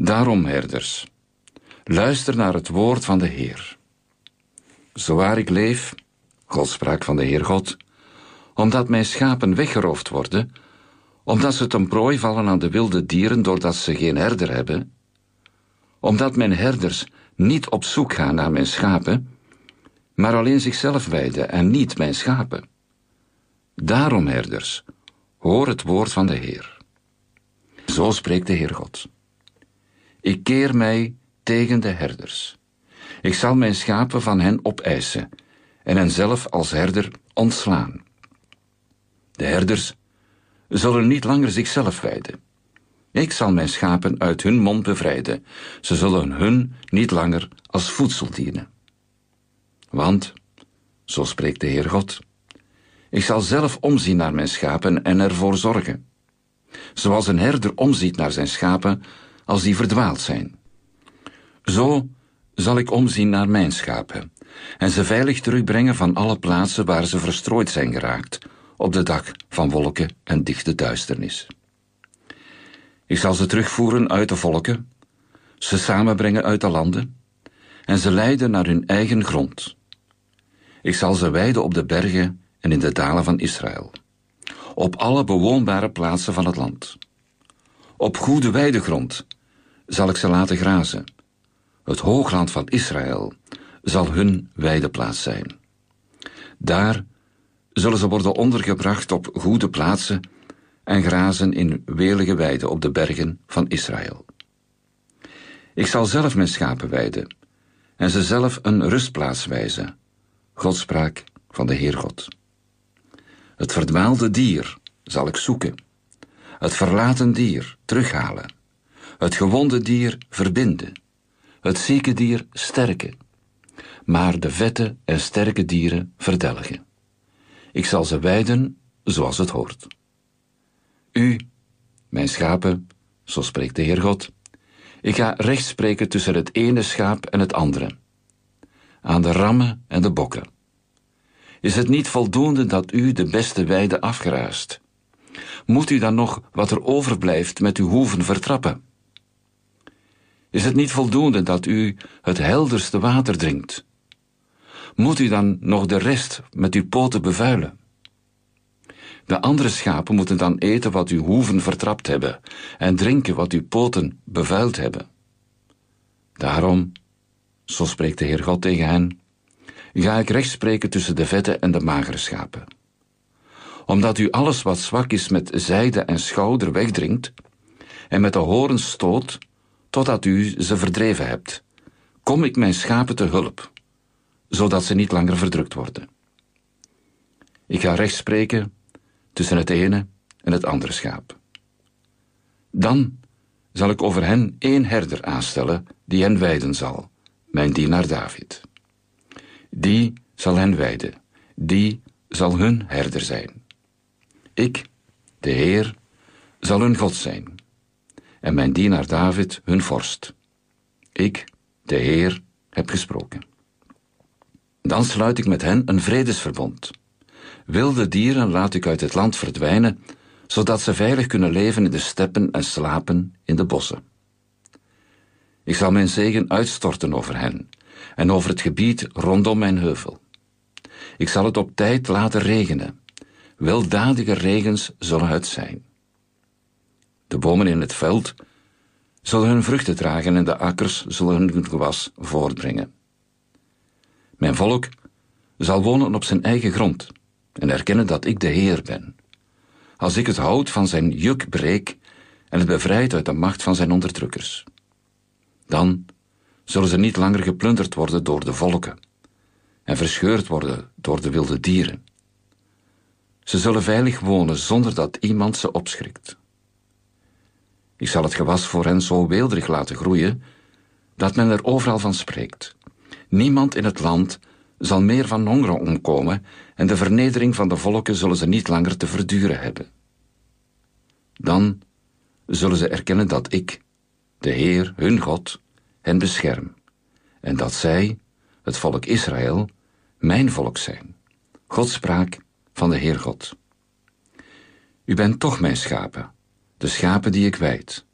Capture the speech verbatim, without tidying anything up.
Daarom, herders, luister naar het woord van de Heer. Zowaar ik leef, God sprak van de Heer God, omdat mijn schapen weggeroofd worden, omdat ze ten prooi vallen aan de wilde dieren doordat ze geen herder hebben, omdat mijn herders niet op zoek gaan naar mijn schapen, maar alleen zichzelf wijden en niet mijn schapen. Daarom, herders, hoor het woord van de Heer. Zo spreekt de Heer God. Ik keer mij tegen de herders. Ik zal mijn schapen van hen opeisen en hen zelf als herder ontslaan. De herders zullen niet langer zichzelf wijden. Ik zal mijn schapen uit hun mond bevrijden. Ze zullen hun niet langer als voedsel dienen. Want, zo spreekt de Heer God, ik zal zelf omzien naar mijn schapen en ervoor zorgen. Zoals een herder omziet naar zijn schapen als die verdwaald zijn. Zo zal ik omzien naar mijn schapen en ze veilig terugbrengen van alle plaatsen waar ze verstrooid zijn geraakt, op de dag van wolken en dichte duisternis. Ik zal ze terugvoeren uit de volken, ze samenbrengen uit de landen en ze leiden naar hun eigen grond. Ik zal ze weiden op de bergen en in de dalen van Israël, op alle bewoonbare plaatsen van het land. Op goede weidegrond zal ik ze laten grazen. Het hoogland van Israël zal hun weideplaats zijn. Daar zullen ze worden ondergebracht op goede plaatsen en grazen in welige weiden op de bergen van Israël. Ik zal zelf mijn schapen weiden en ze zelf een rustplaats wijzen. God sprak van de Heer God. Het verdwaalde dier zal ik zoeken, het verlaten dier terughalen, het gewonde dier verbinden, het zieke dier sterken, maar de vette en sterke dieren verdelgen. Ik zal ze weiden zoals het hoort. U, mijn schapen, zo spreekt de Heer God, ik ga recht spreken tussen het ene schaap en het andere, aan de rammen en de bokken. Is het niet voldoende dat u de beste weide afgraast? Moet u dan nog wat er overblijft met uw hoeven vertrappen? Is het niet voldoende dat u het helderste water drinkt? Moet u dan nog de rest met uw poten bevuilen? De andere schapen moeten dan eten wat uw hoeven vertrapt hebben en drinken wat uw poten bevuild hebben. Daarom, zo spreekt de Heer God tegen hen, ga ik recht spreken tussen de vette en de magere schapen. Omdat u alles wat zwak is met zijde en schouder wegdringt en met de horens stoot, totdat u ze verdreven hebt, kom ik mijn schapen te hulp, zodat ze niet langer verdrukt worden. Ik ga recht spreken tussen het ene en het andere schaap. Dan zal ik over hen één herder aanstellen die hen weiden zal, mijn dienaar David. Die zal hen weiden, die zal hun herder zijn. Ik, de Heer, zal hun God zijn, en mijn dienaar David hun vorst. Ik, de Heer, heb gesproken. Dan sluit ik met hen een vredesverbond. Wilde dieren laat ik uit het land verdwijnen, zodat ze veilig kunnen leven in de steppen en slapen in de bossen. Ik zal mijn zegen uitstorten over hen en over het gebied rondom mijn heuvel. Ik zal het op tijd laten regenen. Weldadige regens zullen het zijn. De bomen in het veld zullen hun vruchten dragen en de akkers zullen hun gewas voortbrengen. Mijn volk zal wonen op zijn eigen grond en erkennen dat ik de Heer ben. Als ik het hout van zijn juk breek en het bevrijd uit de macht van zijn onderdrukkers. Dan zullen ze niet langer geplunderd worden door de volken en verscheurd worden door de wilde dieren. Ze zullen veilig wonen zonder dat iemand ze opschrikt. Ik zal het gewas voor hen zo weelderig laten groeien, dat men er overal van spreekt. Niemand in het land zal meer van honger omkomen en de vernedering van de volken zullen ze niet langer te verduren hebben. Dan zullen ze erkennen dat ik, de Heer, hun God, hen bescherm, en dat zij, het volk Israël, mijn volk zijn. God sprak van de Heer God. U bent toch mijn schapen, de schapen die ik wijd.